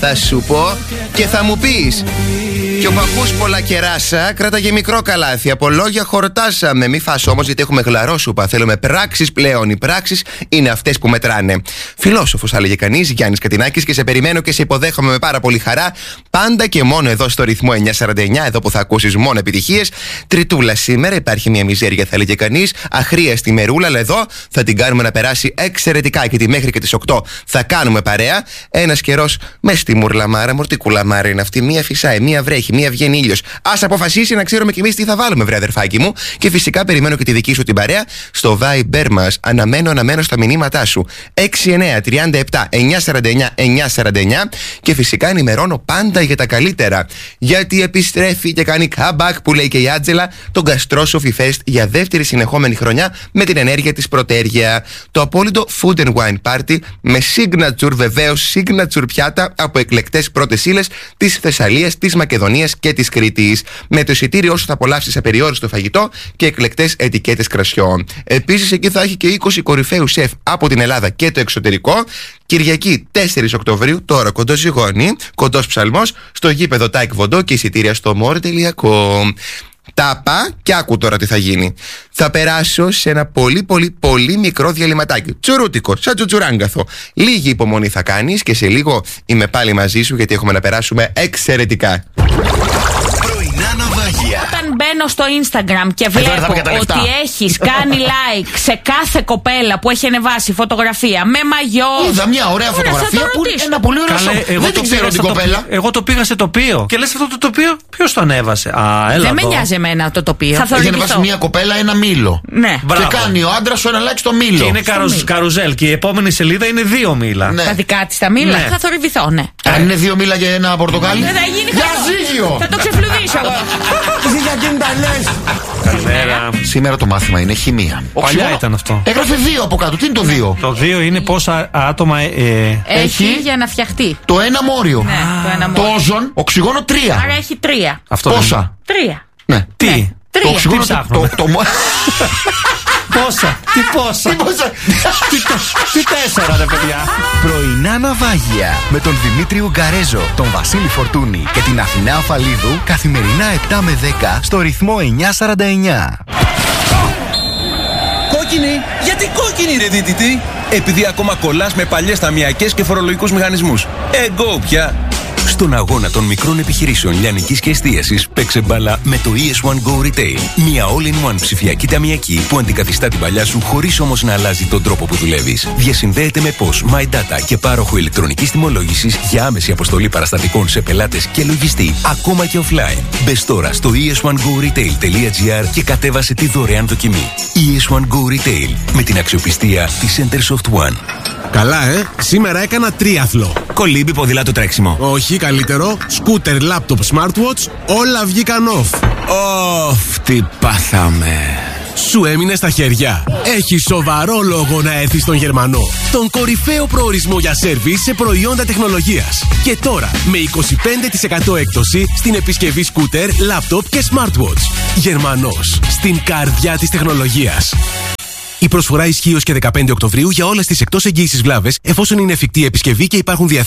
θα σου πω και θα μου πεις. Και ο παππούς πολλά κεράσα κράταγε μικρό καλάθι. Από λόγια χορτάσαμε. Μη φας όμως, γιατί έχουμε γλαρόσουπα. Θέλουμε πράξεις πλέον. Οι πράξεις είναι αυτές που μετράνε. Φιλόσοφος, θα έλεγε κανείς, Γιάννης Κατινάκης, και σε περιμένω και σε υποδέχομαι με πάρα πολύ χαρά. Πάντα και μόνο εδώ στο ρυθμό 949, εδώ που θα ακούσεις μόνο επιτυχίες. Τριτούλα σήμερα, υπάρχει μια μιζέρια, θα έλεγε κανείς. Αχρίαστη μερούλα, αλλά εδώ θα την κάνουμε να περάσει εξαιρετικά. Γιατί μέχρι και τις 8 θα κάνουμε παρέα. Ένας καιρός μες στη μουρλαμάρα, μορτικουλαμάρα είναι αυτή. Μία φυσάει, μία βρέχει, μία βγαίνει ήλιος. Ας αποφασίσει να ξέρουμε κι εμείς τι θα βάλουμε, βρε αδερφάκι μου. Και φυσικά περιμένω και τη δική σου την παρέα στο Viber μας. Αναμένω στα μηνύματά σου. 6937 949 949. Και φυσικά ενημερώνω πάντα για τα καλύτερα. Γιατί επιστρέφει και κάνει comeback, που λέει και η Άντζελα, το Gastro Sofi Fest για δεύτερη συνεχόμενη χρονιά με την ενέργεια της Πρωτέργεια. Το απόλυτο food and wine party με signature, βεβαίως signature πιάτα από εκλεκτές πρώτες ύλες της Θεσσαλίας, της Μακεδονίας και της Κρήτης. Με το εισιτήριο σου θα απολαύσεις απεριόριστο φαγητό και εκλεκτές ετικέτες κρασιών. Επίσης εκεί θα έχει και 20 κορυφαίους σεφ από την Ελλάδα και το εξωτερικό. Κυριακή 4 Οκτωβρίου, τώρα κοντός ζυγώνει, κοντός ψαλμός, στο γήπεδο Τάικ Βοντό και εισιτήρια στο more.com. Τάπα και άκου τώρα τι θα γίνει. Θα περάσω σε ένα πολύ μικρό διαλυματάκι. Τσουρούτικο, σαν τσουτσουράγκαθο. Λίγη υπομονή θα κάνεις και σε λίγο είμαι πάλι μαζί σου, γιατί έχουμε να περάσουμε εξαιρετικά. Πρωινά ναυάγια. Όταν μπαίνω στο Instagram και βλέπω ότι έχεις κάνει like σε κάθε κοπέλα που έχει ανεβάσει φωτογραφία με μαγιό. Είδα μια ωραία φωτογραφία που είναι ένα πολύ ωραίο σώμα. Δεν την ξέρω την κοπέλα. Εγώ το πήγα σε τοπίο. Και λες αυτό το τοπίο, ποιος το ανέβασε? Δεν με νοιάζει εμένα το τοπίο. Έχει ανεβάσει μια κοπέλα ένα μήλο. Ναι. Και κάνει ο άντρας σου ένα like στο μήλο. Και είναι καρουζέλ. Και η επόμενη σελίδα είναι 2 μήλα. Ναι. Τα δικά της τα μήλα. Ναι. Θα θορυβηθώ, ναι. Αν είναι 2 μήλα για ένα πορτοκάλι. Δεν θα γίνει διαζύγιο. Θα το ξεφλουδίσω εγώ. Καλημέρα. Σήμερα το μάθημα είναι χημεία. Παλιά ήταν αυτό. Έγραφε 2 από κάτω. Τι είναι το 2? Το 2 είναι πόσα άτομα έχει για να φτιαχτεί. Το ένα μόριο. Ναι, το όζον, οξυγόνο 3. Άρα έχει 3. Αυτό πόσα? 3. Ναι. Τι? Ναι. Το οξυγόνο Πόσα? Τι πόσα? Τι 4 ρε παιδιά. Πρωινά ναυάγια με τον Δημήτρη Ουγκαρέζο, τον Βασίλη Φορτούνη και την Αθηνά Αφαλίδου, καθημερινά 7 με 10 στο ρυθμό 949. Κόκκινη! Γιατί κόκκινη ρε δίτητη? Επειδή ακόμα κολλάς με παλιές ταμιακές και φορολογικούς μηχανισμούς. Εγώ πια! Στον αγώνα των μικρών επιχειρήσεων λιανικής και εστίασης, παίξε μπάλα με το ES1 Go Retail. Μια all-in-one ψηφιακή ταμιακή που αντικαθιστά την παλιά σου χωρίς όμως να αλλάζει τον τρόπο που δουλεύεις. Διασυνδέεται με POS, My Data και πάροχο ηλεκτρονικής τιμολόγησης για άμεση αποστολή παραστατικών σε πελάτες και λογιστή, ακόμα και offline. Μπες τώρα στο es1goretail.gr και κατέβασε τη δωρεάν δοκιμή. ES1 Go Retail με την αξιοπιστία της Centersoft One. Καλά, σήμερα έκανα τρίαθλο. Κολύμπι, ποδήλατο, τρέξιμο. Όχι, καλύτερο. Σκούτερ, λάπτοπ, smartwatch, όλα βγήκαν off. Τι πάθαμε. Σου έμεινε στα χέρια. Έχει σοβαρό λόγο να έρθει στον Γερμανό. Τον κορυφαίο προορισμό για σέρβις σε προϊόντα τεχνολογίας. Και τώρα με 25% έκπτωση στην επισκευή σκούτερ, λάπτοπ και smartwatch. Γερμανός, στην καρδιά της τεχνολογίας. Η προσφορά ισχύει ως και 15 Οκτωβρίου για όλες τις εκτός εγγύησης βλάβες, εφόσον είναι εφικτή επισκευή και υπάρχουν